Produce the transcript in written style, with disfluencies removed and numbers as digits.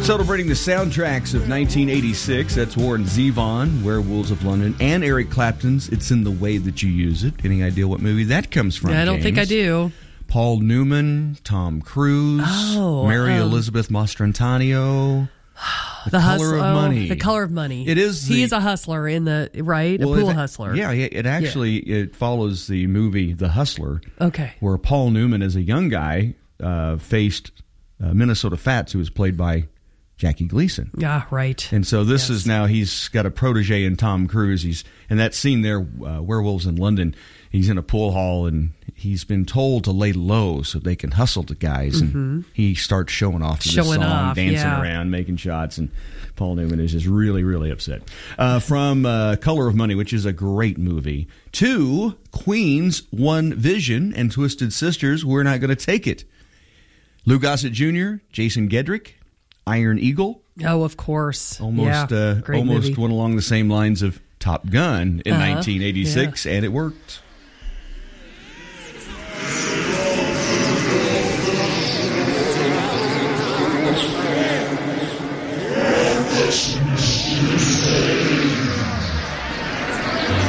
Celebrating the soundtracks of 1986, that's Warren Zevon, Werewolves of London, and Eric Clapton's It's in the Way That You Use It. Any idea what movie that comes from? I don't think I do. Paul Newman, Tom Cruise, Mary Elizabeth Mastrantonio. The Color of Money. The Color of Money. It is. He is a hustler in the right, a pool hustler. Yeah, it actually it follows the movie The Hustler. Okay, where Paul Newman, as a young guy, faced Minnesota Fats, who was played by Jackie Gleason. Yeah, right. And so this is now he's got a protege in Tom Cruise. He's in that scene there, Werewolves in London. He's in a pool hall and he's been told to lay low so they can hustle the guys. And he starts showing off to this song, dancing around, making shots. And Paul Newman is just really, really upset. From Color of Money, which is a great movie, to Queen's One Vision and Twisted Sisters, We're Not Gonna Take It. Lou Gossett Jr., Jason Gedrick, Iron Eagle. Oh, of course. Almost went along the same lines of Top Gun in 1986, and it worked.